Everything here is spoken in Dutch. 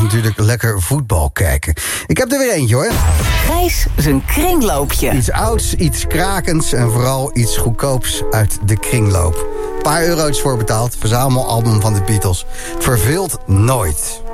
natuurlijk lekker voetbal kijken. Ik heb er weer eentje, hoor. Gijs zijn kringloopje. Iets ouds, iets krakends en vooral iets goedkoops uit de kringloop. Een paar eurotjes voor betaald. Verzamelalbum van de Beatles. Verveelt nooit.